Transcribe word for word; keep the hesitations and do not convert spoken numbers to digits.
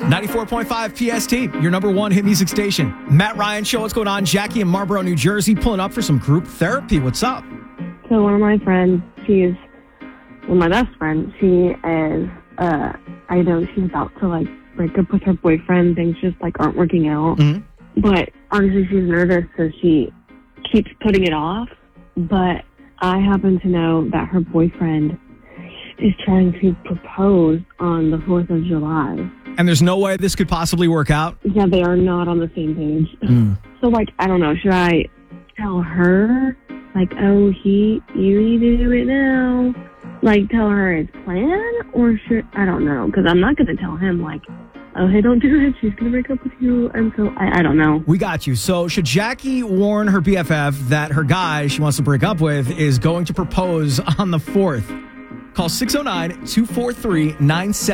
ninety-four point five P S T, your number one hit music station. Matt Ryan Show, what's going on? Jackie in Marlboro, New Jersey, pulling up for some group therapy. What's up? So one of my friends, she's, well, my best friend, she is, uh, I know she's about to, like, break up with her boyfriend. Things just, like, aren't working out. Mm-hmm. But honestly, she's nervous, so she keeps putting it off. But I happen to know that her boyfriend is trying to propose on the fourth of July. And there's no way this could possibly work out? Yeah, they are not on the same page. Mm. So, like, I don't know. Should I tell her, like, oh, he, you need to do it now? Like, tell her his plan? Or should, I don't know. Because I'm not going to tell him, like, oh, hey, don't do it. She's going to break up with you. And so, I, I don't know. We got you. So, should Jackie warn her B F F that her guy she wants to break up with is going to propose on the fourth? Call six oh nine, two four three, nine seven